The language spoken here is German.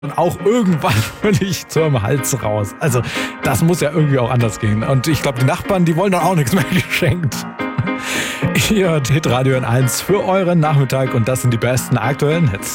Und auch irgendwann völlig zum Hals raus. Also das muss ja irgendwie auch anders gehen. Und ich glaube, die Nachbarn, die wollen dann auch nichts mehr geschenkt. Ihr hört Hitradio N1 für euren Nachmittag und das sind die besten aktuellen Hits.